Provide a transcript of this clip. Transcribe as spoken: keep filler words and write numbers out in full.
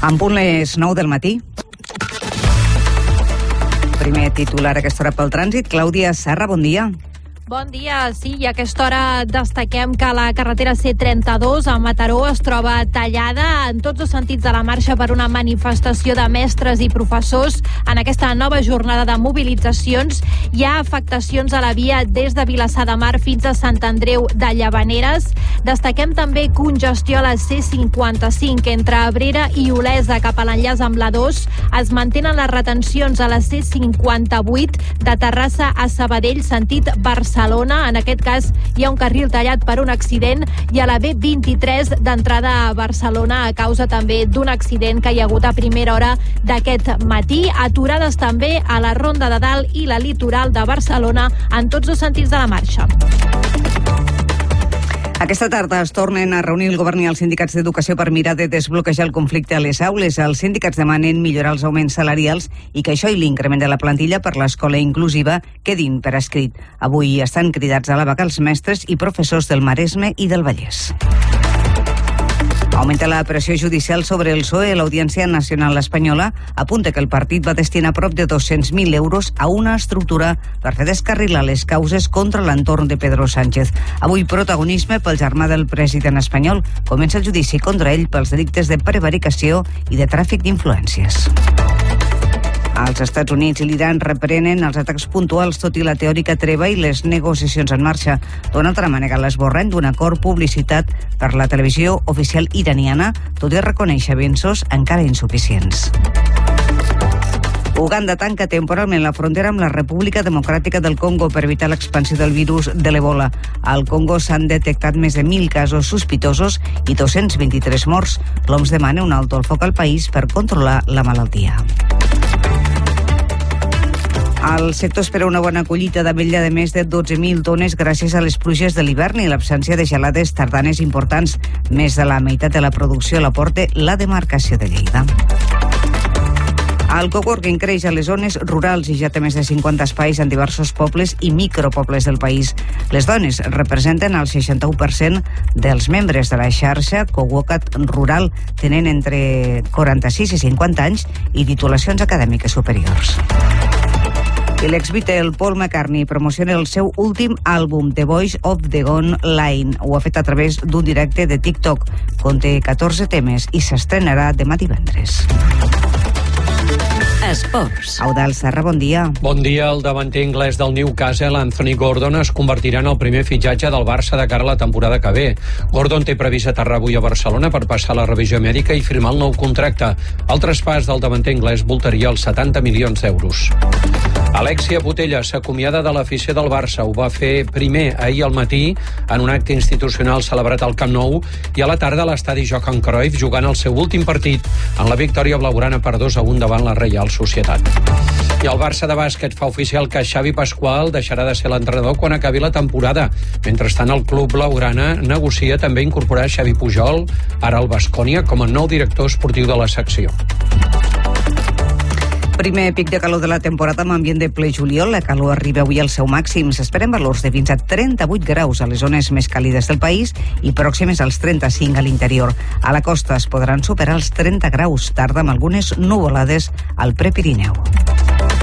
En punt les nou del matí. Primer titular a aquesta hora pel trànsit. Clàudia Serra, bon dia. Bon dia, sí, i a aquesta hora destaquem que la carretera C trenta-dos a Mataró es troba tallada en tots els sentits de la marxa per una manifestació de mestres i professors. En aquesta nova jornada de mobilitzacions hi ha afectacions a la via des de Vilassar de Mar fins a Sant Andreu de Llavaneres. Destaquem també congestió a la C cinquanta-cinc entre Abrera i Olesa cap a l'enllaç amb la dos. Es mantenen les retencions a la C cinquanta-vuit de Terrassa a Sabadell sentit Barcelona. Barcelona. En aquest cas hi ha un carril tallat per un accident i a la B vint-i-tres d'entrada a Barcelona a causa també d'un accident que hi ha hagut a primera hora d'aquest matí. Aturades també a la Ronda de Dalt i la Litoral de Barcelona en tots els sentits de la marxa. Aquesta tarda es tornen a reunir el govern i els sindicats d'educació per mirar de desbloquejar el conflicte a les aules. Els sindicats demanen millorar els augments salarials i que això i l'increment de la plantilla per l'escola inclusiva quedin per escrit. Avui estan cridats a la vaga els mestres i professors del Maresme i del Vallès. Augmenta la pressió judicial sobre el P S O E. L'Audiència Nacional Espanyola apunta que el partit va destinar prop de dos-cents mil euros a una estructura per fer descarrilar les causes contra l'entorn de Pedro Sánchez. Avui protagonisme pel germà del president espanyol. Comença el judici contra ell pels delictes de prevaricació i de tràfic d'influències. Els Estats Units i l'Iran reprenen els atacs puntuals tot i la teòrica treva i les negociacions en marxa. Donald Trump ha negat l'esborrany d'un acord publicitat per la televisió oficial iraniana, tot i reconèixer avenços encara insuficients. Uganda tanca temporalment la frontera amb la República Democràtica del Congo per evitar l'expansió del virus de l'Ebola. Al Congo s'han detectat més de mil casos sospitosos i dos-cents vint-i-tres morts. L'O M S demana un alto al foc al país per controlar la malaltia. El sector espera una bona collita d'ametlla de més de dotze mil tones gràcies a les pluges de l'hivern i l'absència de gelades tardanes importants. Més de la meitat de la producció l'aporta la demarcació de Lleida. El coworking creix a les zones rurals i ja té més de cinquanta espais en diversos pobles i micropobles del país. Les dones representen el seixanta-u per cent dels membres de la xarxa Coworkat Rural. Tenen entre quaranta-sis i cinquanta anys i titulacions acadèmiques superiors. I l'ex-Beatle Paul McCartney promociona el seu últim àlbum, The Voice of the Gone Line. Ho ha fet a través d'un directe de TikTok. Conté catorze temes i s'estrenarà demà divendres. Esports. Eudald Serra, bon dia. Bon dia. El davanter anglès del Newcastle, Anthony Gordon, es convertirà en el primer fitxatge del Barça de cara a la temporada que ve. Gordon té previst aterrar avui a Barcelona per passar la revisió mèdica i firmar el nou contracte. El traspàs del davanter anglès voltaria els setanta milions d'euros. Alexia Putellas s'acomiada de l'afició del Barça. Ho va fer primer ahir al matí en un acte institucional celebrat al Camp Nou i a la tarda a l'estadi Johan Cruyff jugant el seu últim partit en la victòria blaugrana per dos a un davant la Reial Societat. I el Barça de bàsquet fa oficial que Xavi Pascual deixarà de ser l'entrenador quan acabi la temporada. Mentrestant, el club blaugrana negocia també incorporar Xavi Pujol, ara al Baskonia, com a nou director esportiu de la secció. Primer pic de calor de la temporada amb ambient de ple juliol. La calor arriba avui al seu màxim. S'esperen valors de fins a trenta-vuit graus a les zones més càlides del país i pròximes als trenta-cinc a l'interior. A la costa es podran superar els trenta graus, tarda amb algunes nuvolades al Prepirineu.